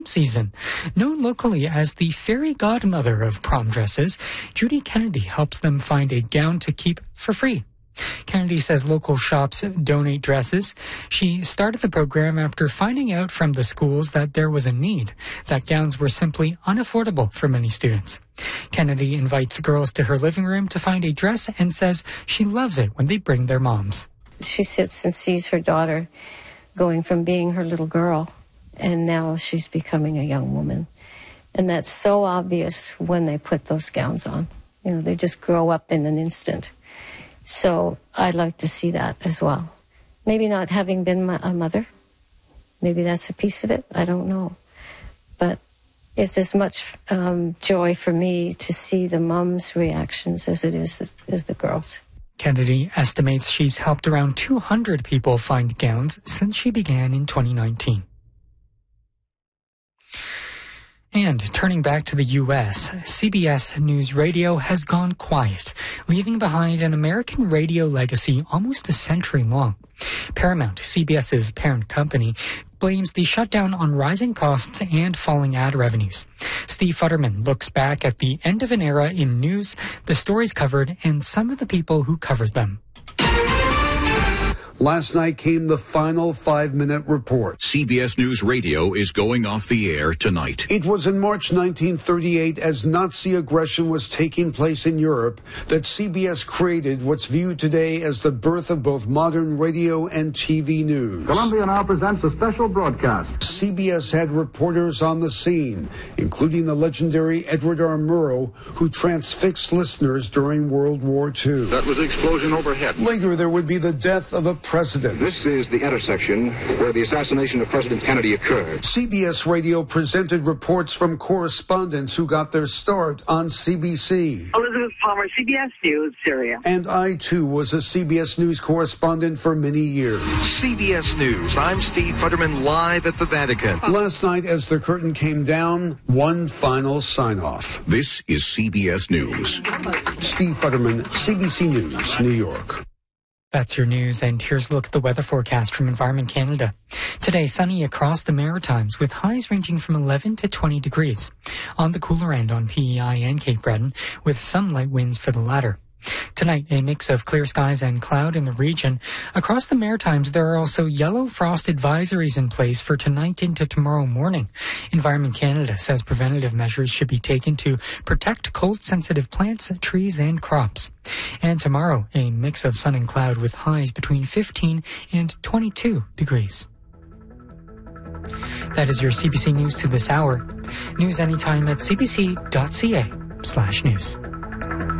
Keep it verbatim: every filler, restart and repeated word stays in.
season. Known locally as the fairy godmother of prom dresses, Judy Kennedy helps them find a gown to keep for free. Kennedy says local shops donate dresses. She started the program after finding out from the schools that there was a need, that gowns were simply unaffordable for many students. Kennedy invites girls to her living room to find a dress and says she loves it when they bring their moms. She sits and sees her daughter going from being her little girl, and now she's becoming a young woman. And that's so obvious when they put those gowns on. You know, they just grow up in an instant. So I'd like to see that as well. Maybe not having been my, a mother. Maybe that's a piece of it. I don't know. But it's as much um, joy for me to see the mums' reactions as it is the, as the girls. Kennedy estimates she's helped around two hundred people find gowns since she began in twenty nineteen. And turning back to the U S, C B S News Radio has gone quiet, leaving behind an American radio legacy almost a century long. Paramount, CBS's parent company, blames the shutdown on rising costs and falling ad revenues. Steve Futterman looks back at the end of an era in news, the stories covered, and some of the people who covered them. Last night came the final five-minute report. C B S News Radio is going off the air tonight. It was in March nineteen thirty-eight, as Nazi aggression was taking place in Europe, that C B S created what's viewed today as the birth of both modern radio and T V news. Columbia now presents a special broadcast. C B S had reporters on the scene, including the legendary Edward R. Murrow, who transfixed listeners during World War Two. That was the explosion overhead. Later, there would be the death of a president. This is the intersection where the assassination of President Kennedy occurred. C B S Radio presented reports from correspondents who got their start on C B C. Elizabeth Palmer, C B S News, Syria. And I, too, was a C B S News correspondent for many years. C B S News, I'm Steve Futterman, live at the Vatican. Last night, as the curtain came down, one final sign-off. This is C B S News. Steve Futterman, C B C News, New York. That's your news, and here's a look at the weather forecast from Environment Canada. Today, sunny across the Maritimes with highs ranging from eleven to twenty degrees. On the cooler end on P E I and Cape Breton, with some light winds for the latter. Tonight, a mix of clear skies and cloud in the region. Across the Maritimes, there are also yellow frost advisories in place for tonight into tomorrow morning. Environment Canada says preventative measures should be taken to protect cold-sensitive plants, trees, and crops. And tomorrow, a mix of sun and cloud with highs between fifteen and twenty-two degrees. That is your C B C News to this hour. News anytime at cbc.ca slash news.